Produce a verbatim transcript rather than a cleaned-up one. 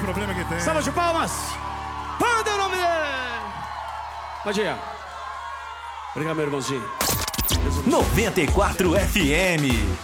problema que tem. Salva de palmas. Manda o nome dele. Padinha. Obrigado, meu irmãozinho. noventa e quatro F M.